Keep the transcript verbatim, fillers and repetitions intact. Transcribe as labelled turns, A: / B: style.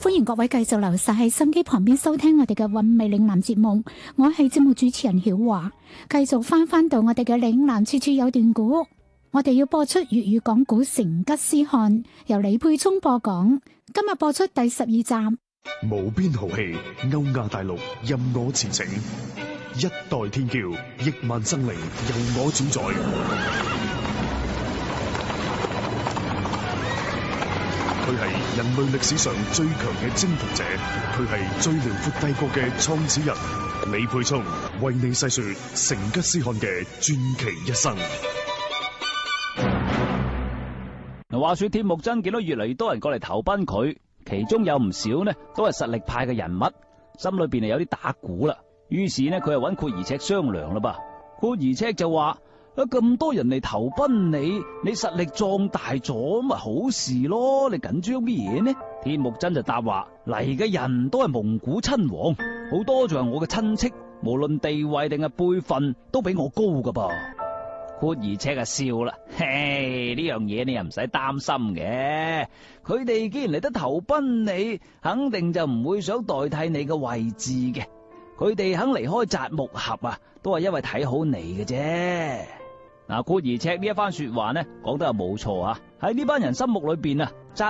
A: 歡迎各位繼續留晒喺心機旁邊收聽我哋嘅韻味嶺南節目，我係節目主持人曉華，繼續翻翻到我哋嘅嶺南處處有段古，我哋要播出粵語講古成吉思汗，由李沛聰播講，今日播出第十二集。
B: 無邊豪氣，歐亞大陸任我馳騁，一代天驕，億萬生靈由我主宰。佢係人類歷史上最強嘅征服者，佢係最遼闊帝國嘅創始人。李沛聰為你細說成吉思汗嘅傳奇一生。
C: 嗱，話說鐵木真見到越嚟越多人過嚟投奔佢，其中有唔少呢都係實力派嘅人物，心裏邊係有啲打鼓啦。於是呢，佢就揾闊兒赤商量啦噃。闊兒赤就話：啊，咁多人嚟投奔你，你實力壯大咗，咪好事咯？你緊張乜嘢呢？鐵木真就答話：嚟嘅人都係蒙古親王，好多仲係我嘅親戚，無論地位定係輩分，都比我高噶噃。闊兒赤啊笑啦，嘿，呢樣嘢你又唔使擔心嘅。佢哋既然嚟得投奔你，肯定就唔會想代替你嘅位置嘅。佢哋肯離開扎木合啊，都係因為睇好你嘅啫。嗱，闊兒赤呢一番說話呢，講得又冇錯啊。喺呢班人心目裏邊啊，